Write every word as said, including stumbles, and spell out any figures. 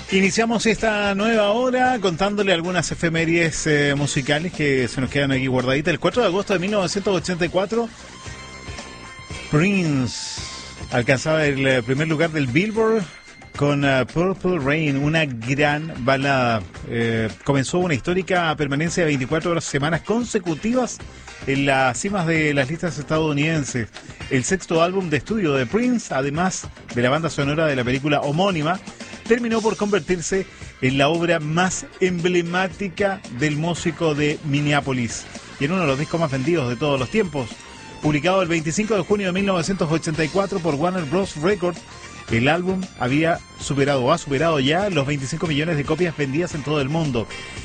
Iniciamos esta nueva hora contándole algunas efemérides eh, musicales que se nos quedan aquí guardaditas. El cuatro de agosto de mil novecientos ochenta y cuatro, Prince alcanzaba el primer lugar del Billboard con uh, Purple Rain, una gran balada. Eh, comenzó una histórica permanencia de veinticuatro horas semanas consecutivas en las cimas de las listas estadounidenses. El sexto álbum de estudio de Prince, además de la banda sonora de la película homónima, terminó por convertirse en la obra más emblemática del músico de Minneapolis y en uno de los discos más vendidos de todos los tiempos. Publicado el veinticinco de junio de mil novecientos ochenta y cuatro por Warner Bros. Records, el álbum había superado o ha superado ya los veinticinco millones de copias vendidas en todo el mundo.